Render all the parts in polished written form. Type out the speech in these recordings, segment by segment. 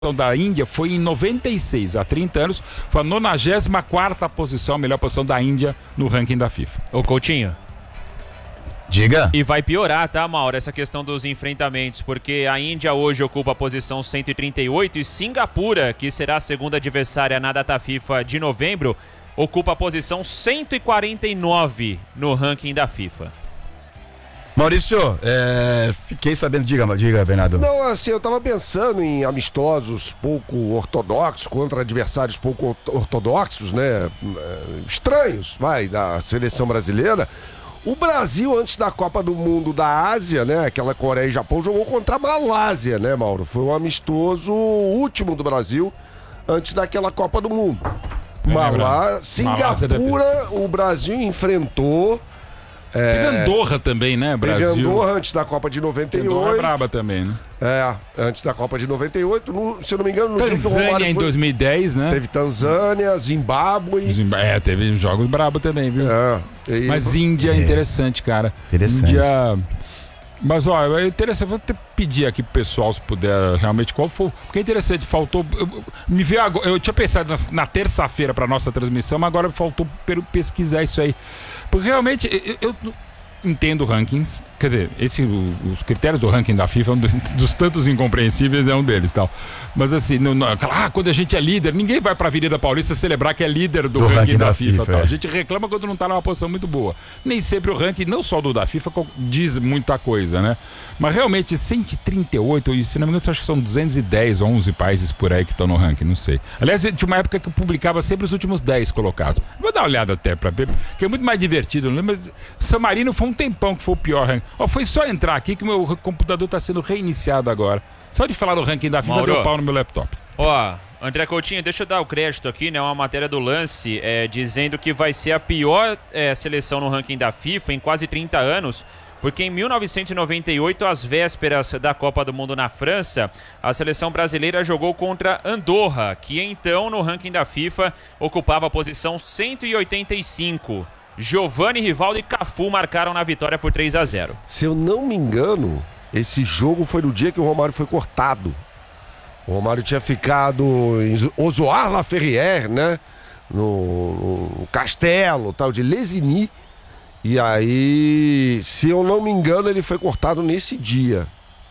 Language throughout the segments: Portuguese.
da Índia foi em 96, há 30 anos, foi a 94ª posição, a melhor posição da Índia no ranking da FIFA. Ô Coutinho. Diga. E vai piorar, tá, Mauro, essa questão dos enfrentamentos, porque a Índia hoje ocupa a posição 138 e Singapura, que será a segunda adversária na data FIFA de novembro, ocupa a posição 149 no ranking da FIFA. Maurício, fiquei sabendo, diga, Bernardo. Não, assim, eu tava pensando em amistosos pouco ortodoxos contra adversários pouco ortodoxos, né? Estranhos, da seleção brasileira. O Brasil, antes da Copa do Mundo da Ásia, né? Aquela Coreia e Japão, jogou contra a Malásia, né, Mauro? Foi um amistoso último do Brasil antes daquela Copa do Mundo. Singapura, o Brasil enfrentou. Teve Andorra também, né, Brasil? Teve Andorra antes da Copa de 98. Andorra é braba também, né? Antes da Copa de 98. Se eu não me engano, no Tanzânia em 2010, né? Teve Tanzânia, Zimbábue. Teve jogos brabos também, viu? Mas Índia é interessante, cara. Interessante. Índia... Mas, ó, é interessante, vou pedir aqui pro pessoal, se puder, realmente, qual foi. Porque é interessante, faltou. Me veio agora. Eu tinha pensado na terça-feira pra nossa transmissão, mas agora faltou pesquisar isso aí. Porque realmente, eu entendo rankings, quer dizer, os critérios do ranking da FIFA, dos tantos incompreensíveis, é um deles, tal. Mas assim, quando a gente é líder, ninguém vai pra Avenida Paulista celebrar que é líder do ranking da FIFA, tal. A gente reclama quando não tá numa posição muito boa. Nem sempre o ranking, não só do da FIFA, diz muita coisa, né? Mas realmente, 138, e se não me engano, acho que são 210 ou 11 países por aí que estão no ranking, não sei. Aliás, tinha uma época que eu publicava sempre os últimos 10 colocados. Vou dar uma olhada até pra ver, porque é muito mais divertido, não lembro, mas San Marino foi um tempão que foi o pior ranking. Foi só entrar aqui que meu computador tá sendo reiniciado agora. Só de falar do ranking da FIFA, deu pau no meu laptop. André Coutinho, deixa eu dar o crédito aqui, né? Uma matéria do Lance dizendo que vai ser a pior seleção no ranking da FIFA em quase 30 anos, porque em 1998, às vésperas da Copa do Mundo na França, a seleção brasileira jogou contra Andorra, que então no ranking da FIFA ocupava a posição 185. Giovani, Rivaldo e Cafu marcaram na vitória por 3-0. Se eu não me engano, esse jogo foi no dia que o Romário foi cortado. O Romário tinha ficado em Ozoar-la-Ferrière, né? No castelo tal de Lesigny. E aí, se eu não me engano, ele foi cortado nesse dia.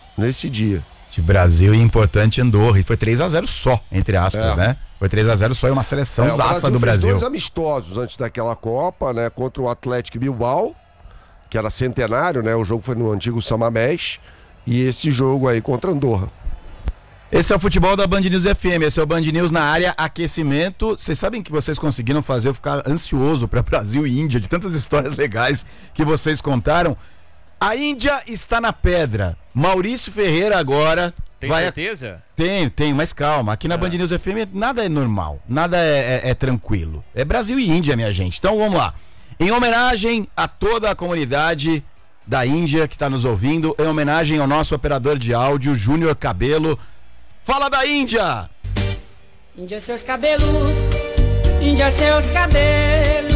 De Brasil e importante Andorra. E foi 3-0 só, entre aspas, né? Foi 3-0 só, é uma seleção zaça do Brasil. Fez 2 amistosos antes daquela Copa, né? Contra o Atlético Bilbao, que era centenário, né? O jogo foi no antigo Samamés. E esse jogo aí contra Andorra. Esse é o futebol da Band News FM, esse é o Band News na área aquecimento. Vocês sabem que vocês conseguiram fazer eu ficar ansioso para Brasil e Índia, de tantas histórias legais que vocês contaram. A Índia está na pedra. Maurício Ferreira agora... Tem certeza? Tenho, mas calma. Aqui na Band News FM nada é normal, nada é tranquilo. É Brasil e Índia, minha gente. Então vamos lá. Em homenagem a toda a comunidade da Índia que está nos ouvindo, em homenagem ao nosso operador de áudio, Júnior Cabelo. Fala da Índia! Índia seus cabelos, Índia seus cabelos,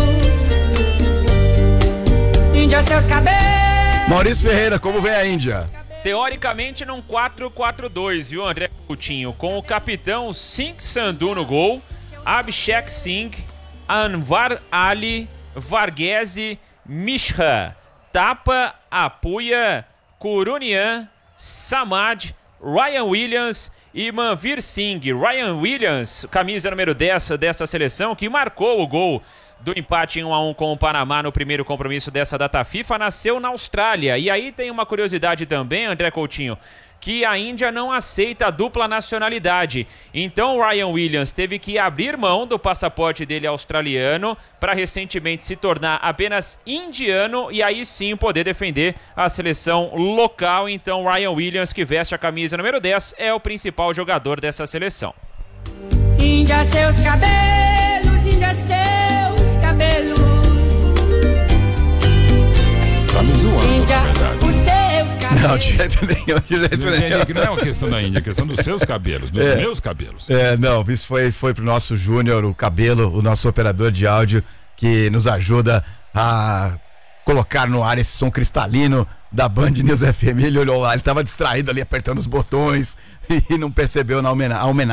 Índia seus cabelos. Maurício Ferreira, como vem a Índia? Teoricamente num 4-4-2, viu, André Coutinho? Com o capitão Singh Sandhu no gol, Abhishek Singh, Anwar Ali, Varghese, Mishra, Tapa, Apuia, Kurunian, Samad, Ryan Williams e Manvir Singh. Ryan Williams, camisa número 10 dessa seleção, que marcou o gol do empate em 1-1 com o Panamá no primeiro compromisso dessa data FIFA, nasceu na Austrália. E aí tem uma curiosidade também, André Coutinho, que a Índia não aceita a dupla nacionalidade. Então o Ryan Williams teve que abrir mão do passaporte dele australiano para recentemente se tornar apenas indiano e aí sim poder defender a seleção local. Então Ryan Williams, que veste a camisa número 10, é o principal jogador dessa seleção. Índia seus cabelos, Índia seus cabelos. Você tá me zoando, Índia, na verdade. os seus cabelos. Não, de jeito nenhum. Que não é uma questão da Índia, é questão dos seus cabelos, dos meus cabelos. Não, isso foi pro nosso Júnior, o Cabelo, o nosso operador de áudio, que nos ajuda a colocar no ar esse som cristalino da Band News FM. Ele olhou lá, ele tava distraído ali apertando os botões e não percebeu a homenagem